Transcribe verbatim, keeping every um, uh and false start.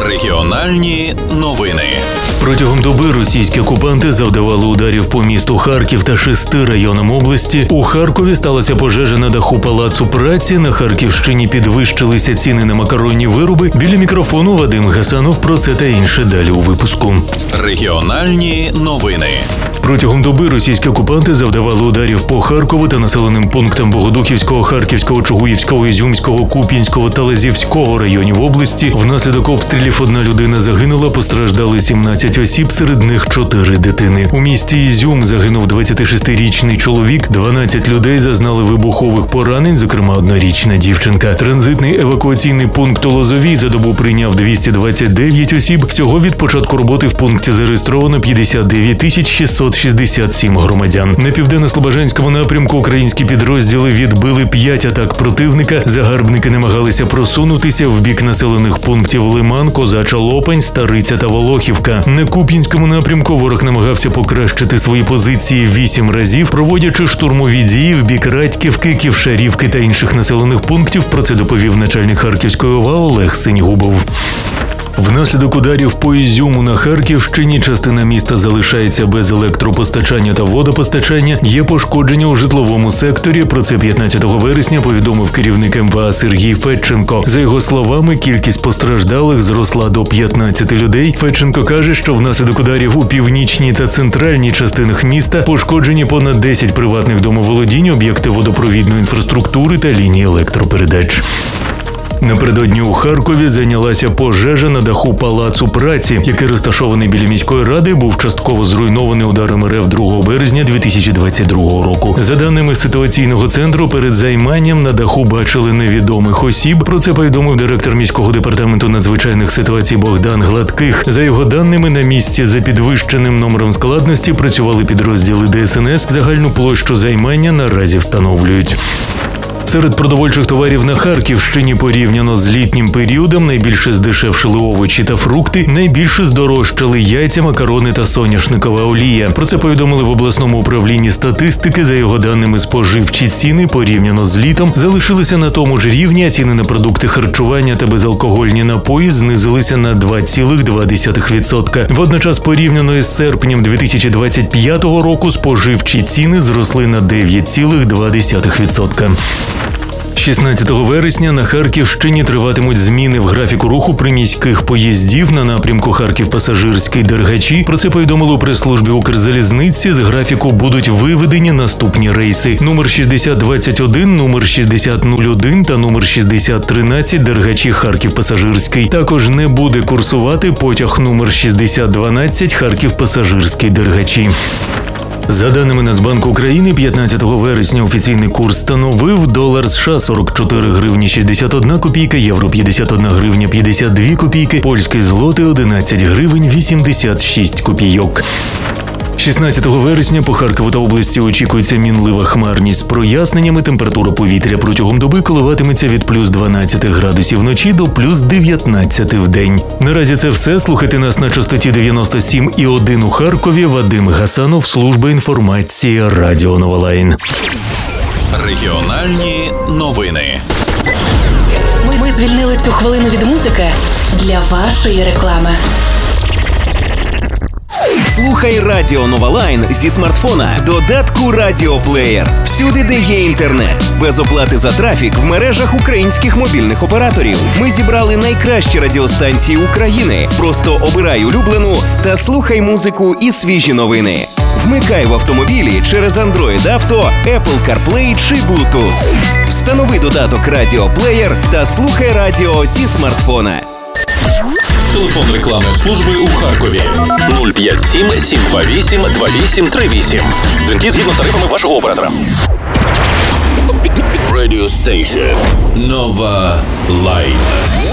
Регіональні новини. Протягом доби російські окупанти завдавали ударів по місту Харків та шести районам області. У Харкові сталася пожежа на даху Палацу праці. На Харківщині підвищилися ціни на макаронні вироби. Біля мікрофону Вадим Гасанов. Про це та інше далі у випуску. Регіональні новини. Протягом доби російські окупанти завдавали ударів по Харкову та населеним пунктам Богодухівського, Харківського, Чугуївського, Ізюмського, Куп'янського та Лазівського районів області. Внаслідок обстрілів одна людина загинула, постраждали сімнадцять осіб, серед них чотири дитини. У місті Ізюм загинув двадцятишестирічний чоловік, дванадцять людей зазнали вибухових поранень, зокрема однорічна дівчинка. Транзитний евакуаційний пункт у Лозовій за добу прийняв двісті двадцять дев'ять осіб. Всього від початку роботи в пункті зареєстровано п'ятдесят дев'ять тисяч шістсот шістдесят сім громадян. На південно-слобожанському напрямку українські підрозділи відбили п'ять атак противника. Загарбники намагалися просунутися в бік населених пунктів Лиман, Козача Лопань, Стариця та Волохівка. На Куп'янському напрямку ворог намагався покращити свої позиції вісім разів, проводячи штурмові дії в бік Радьківки, Ківшарівки та інших населених пунктів. Про це доповів начальник Харківської ОВА Олег Синьгубов. Внаслідок ударів по Ізюму на Харківщині частина міста залишається без електропостачання та водопостачання. Є пошкодження у житловому секторі. Про це п'ятнадцятого вересня повідомив керівник ем ве а Сергій Федченко. За його словами, кількість постраждалих зросла до п'ятнадцяти людей. Федченко каже, що внаслідок ударів у північній та центральній частинах міста пошкоджені понад десять приватних домоволодінь, об'єкти водопровідної інфраструктури та лінії електропередач. Напередодні у Харкові зайнялася пожежа на даху Палацу праці, який розташований біля міської ради, був частково зруйнований ударом РФ другого березня дві тисячі двадцять другого року. За даними ситуаційного центру, перед займанням на даху бачили невідомих осіб. Про це повідомив директор міського департаменту надзвичайних ситуацій Богдан Гладких. За його даними, на місці за підвищеним номером складності працювали підрозділи де ес ен ес. Загальну площу займання наразі встановлюють. Серед продовольчих товарів на Харківщині порівняно з літнім періодом найбільше здешевшили овочі та фрукти, найбільше здорожчали яйця, макарони та соняшникова олія. Про це повідомили в обласному управлінні статистики. За його даними, споживчі ціни порівняно з літом залишилися на тому ж рівні, а ціни на продукти харчування та безалкогольні напої знизилися на два цілих два десятих відсотка. Водночас порівняно із серпнем дві тисячі двадцять п'ятого року споживчі ціни зросли на дев'ять цілих два десятих відсотка. шістнадцятого вересня на Харківщині триватимуть зміни в графіку руху приміських поїздів на напрямку Харків-Пасажирський – Дергачі. Про це повідомили у прес-службі Укрзалізниці. З графіку будуть виведені наступні рейси: номер шістдесят двадцять один, номер шістдесят нуль один та номер шістдесят тринадцять Дергачі – Харків-Пасажирський. Також не буде курсувати потяг номер шістдесят дванадцять Харків-Пасажирський – Дергачі. За даними Нацбанку України, п'ятнадцятого вересня офіційний курс становив: долар США сорок чотири гривні шістдесят одна копійка, євро п'ятдесят одна гривня п'ятдесят дві копійки, польський злотий одинадцять гривень вісімдесят шість копійок. шістнадцятого вересня по Харкову та області очікується мінлива хмарність з проясненнями. Температура повітря протягом доби коливатиметься від плюс дванадцяти градусів вночі до плюс дев'ятнадцяти в день. Наразі це все. Слухайте нас на частоті дев'яносто сім і один у Харкові. Вадим Гасанов, служба інформації Радіо Новолайн. Регіональні новини. Ми, ми звільнили цю хвилину від музики для вашої реклами. Слухай Радіо Новолайн зі смартфона, додатку Радіоплеєр. Всюди, де є інтернет. Без оплати за трафік в мережах українських мобільних операторів. Ми зібрали найкращі радіостанції України. Просто обирай улюблену та слухай музику і свіжі новини. Вмикай в автомобілі через Android Auto, Apple CarPlay чи Bluetooth. Встанови додаток Радіоплеєр та слухай радіо зі смартфона. Телефон рекламної служби у Харкові нуль п'ять сім сім два вісім два вісім три вісім. Дзвінки згідно з тарифами вашого оператора. Radio Station Nova Line.